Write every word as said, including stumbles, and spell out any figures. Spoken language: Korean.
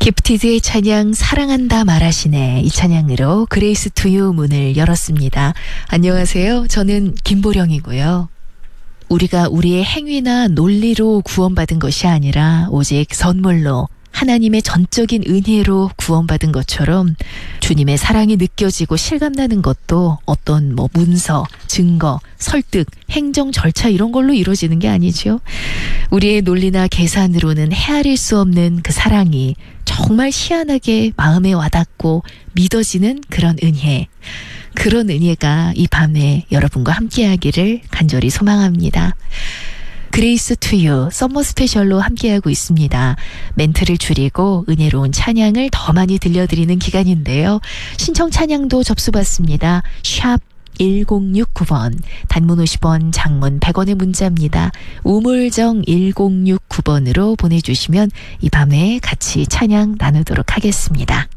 기프티드의 찬양 사랑한다 말하시네, 이 찬양으로 그레이스 투유 문을 열었습니다. 안녕하세요. 저는 김보령이고요. 우리가 우리의 행위나 논리로 구원받은 것이 아니라 오직 선물로 하나님의 전적인 은혜로 구원받은 것처럼 주님의 사랑이 느껴지고 실감나는 것도 어떤 뭐 문서, 증거, 설득, 행정 절차 이런 걸로 이루어지는 게 아니죠. 우리의 논리나 계산으로는 헤아릴 수 없는 그 사랑이 정말 희한하게 마음에 와닿고 믿어지는 그런 은혜. 그런 은혜가 이 밤에 여러분과 함께하기를 간절히 소망합니다. 그레이스 투유 썸머 스페셜로 함께하고 있습니다. 멘트를 줄이고 은혜로운 찬양을 더 많이 들려드리는 기간인데요. 신청 찬양도 접수받습니다. 샵 일공육구 번, 단문 오십 원, 장문 백 원의 문자입니다. 우물정 일공육구 번으로 보내주시면 이 밤에 같이 찬양 나누도록 하겠습니다.